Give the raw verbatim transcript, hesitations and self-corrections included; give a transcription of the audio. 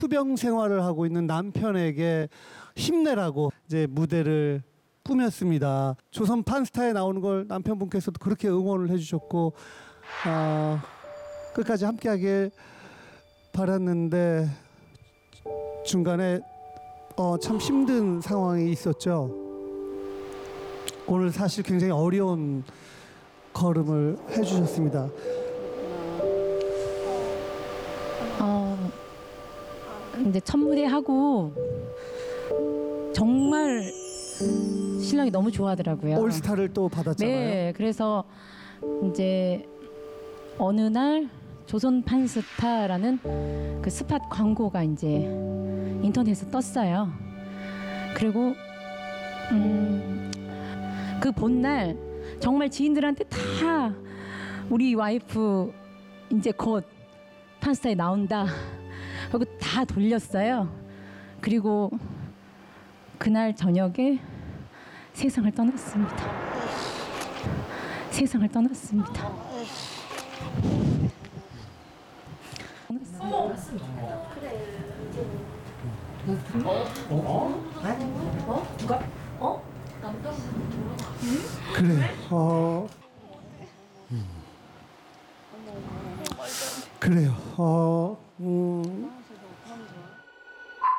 투병 생활을 하고 있는 남편에게 힘내라고 이제 무대를 꾸몄습니다. 조선 판스타에 나오는 걸 남편분께서도 그렇게 응원을 해주셨고 어, 끝까지 함께하길 바랐는데 중간에 어, 참 힘든 상황이 있었죠. 오늘 사실 굉장히 어려운 걸음을 해주셨습니다. 어, 이제 첫 무대 하고 정말 신랑이 너무 좋아하더라고요. 올스타를 또 받았잖아요. 네, 그래서 이제 어느 날 조선 판스타라는 그 스팟 광고가 이제 인터넷에 떴어요. 그리고 음, 그 본날 정말 지인들한테 다 우리 와이프 이제 곧 판스타에 나온다 하고 다 돌렸어요. 그리고 그날 저녁에 세상을 떠났습니다. 세상을 떠났습니다. 그래. 어. 음. 그래요. 어.